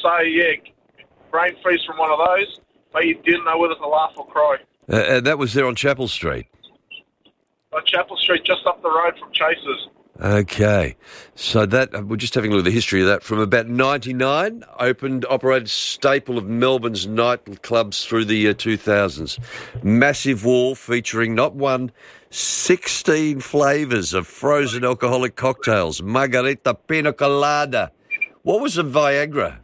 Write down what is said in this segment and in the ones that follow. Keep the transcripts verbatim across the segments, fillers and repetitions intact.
say, yeah, brain freeze from one of those, but you didn't know whether to laugh or cry. Uh, and that was there on Chapel Street? On Chapel Street, just up the road from Chasers. Okay. So that, we're just having a look at the history of that. From about ninety-nine, opened, operated staple of Melbourne's nightclubs through the uh, two thousands. Massive wall featuring not one, sixteen flavours of frozen alcoholic cocktails, margarita, pina colada. What was the Viagra?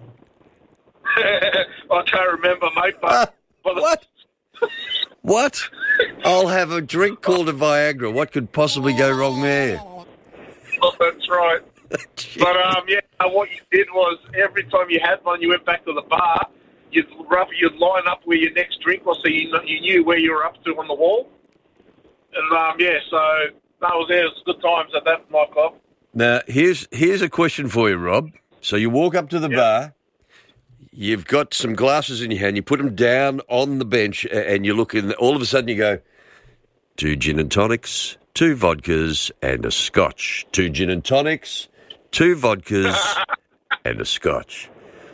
Yeah. I can't remember, mate, but... Uh, but what? What? I'll have a drink called a Viagra. What could possibly go wrong there? Oh, that's right. But, um, yeah, what you did was every time you had one, you went back to the bar, you'd, rough, you'd line up where your next drink was so you, you knew where you were up to on the wall. And, um, yeah, so that was it. It was good times at that nightclub. Now, here's here's a question for you, Rob. So you walk up to the yep. bar, you've got some glasses in your hand, you put them down on the bench, and you look in, all of a sudden you go, two gin and tonics, two vodkas, and a scotch. Two gin and tonics, two vodkas, and a scotch.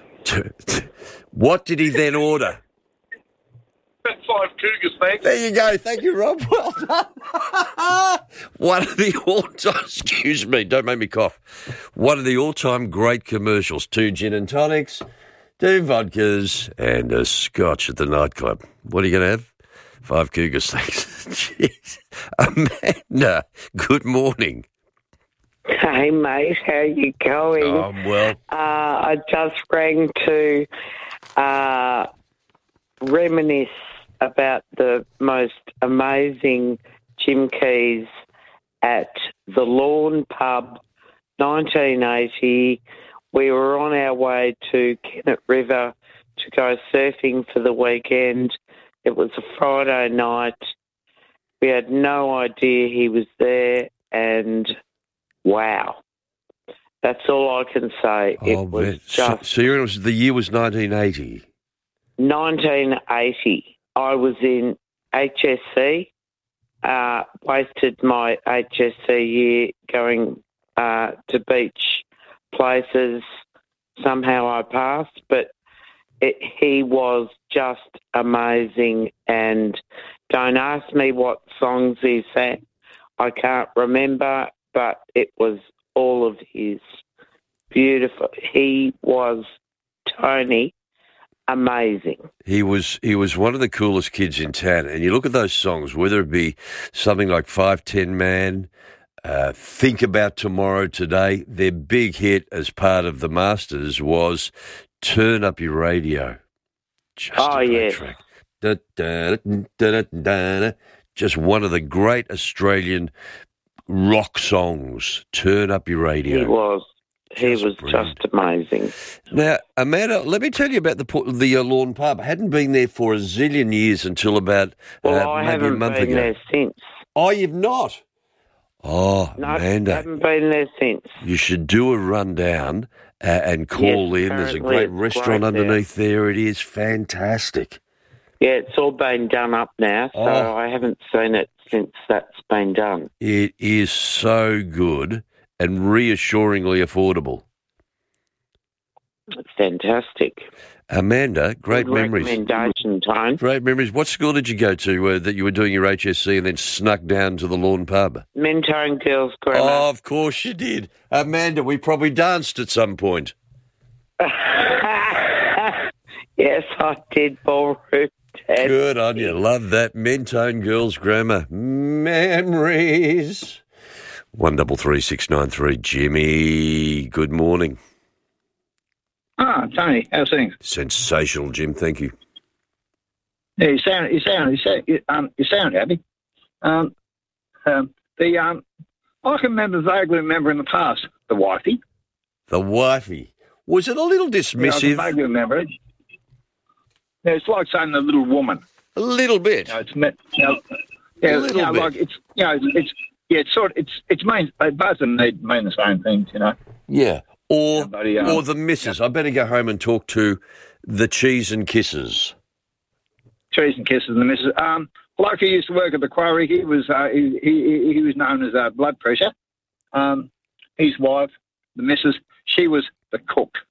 What did he then order? Five Cougars, thanks. There you go. Thank you, Rob. Well done. One of the all-time, excuse me, don't make me cough. One of the all-time great commercials. Two gin and tonics, two vodkas, and a scotch at the nightclub. What are you going to have? Five Cougars, thanks. Jeez. Amanda, good morning. Hey, mate, how you going? Oh, I'm well. Uh, I just rang to uh, reminisce about the most amazing Jim Keys at the Lawn Pub, nineteen eighty. We were on our way to Kennett River to go surfing for the weekend. It was a Friday night. We had no idea he was there, and wow. That's all I can say. Oh, it was man. just... So, so you're, the year was nineteen eighty? nineteen eighty. I was in H S C, uh, wasted my H S C year going uh, to beach places. Somehow I passed, but it, he was just amazing. And don't ask me what songs he sang. I can't remember, but it was all of his. Beautiful. He was Tony. Amazing. He was he was one of the coolest kids in town. And you look at those songs, whether it be something like five ten Man, uh, Think About Tomorrow Today, their big hit as part of the Masters was Turn Up Your Radio. Just oh, a great yes. track. Da, da, da, da, da, da. Just one of the great Australian rock songs, Turn Up Your Radio. He was. He Just was brilliant. just amazing. Now, Amanda, let me tell you about the the uh, Lawn Pub. I hadn't been there for a zillion years until about Well, uh, I maybe haven't a month been ago. there since. Oh, you've not? Oh, No, Amanda. I haven't been there since. You should do a rundown uh, and call Yes, in. There's a apparently great it's restaurant great underneath there. It is fantastic. Yeah, it's all been done up now, so Oh. I haven't seen it since that's been done. It is so good and reassuringly affordable. It's fantastic. Amanda, great Good memories. recommendation, Tone. Great memories. What school did you go to uh, that you were doing your H S C and then snuck down to the Lawn Pub? Mentone Girls Grammar. Oh, of course you did. Amanda, we probably danced at some point. Yes, I did, ballroom dance. Good on you. Love that. Mentone Girls Grammar. Memories. One double three six nine three. Jimmy, good morning. Ah, Tony, how's things? Sensational, Jim. Thank you. Yeah, you sound, you sound, you sound, you, um, you sound happy. Um, um, the um, I can remember vaguely remember in the past the wifey. The wifey. Was it a little Yeah, I dismissive? can vaguely remember it. Yeah, it's like saying the little woman. A little bit. You know, it's meant, you know, yeah, A little you know, bit. like it's, you know, it's, it's yeah, it's sort, of, it's, it's mean, they both of them need mean the same things, you know. Yeah. Or, Yeah, buddy, um, or the missus. I better go home and talk to the Cheese and Kisses. Trees and kisses and the missus. Um, like he used to work at the quarry. He was, uh, he, he, he was known as uh, blood pressure. Um, his wife, the missus, she was the cook.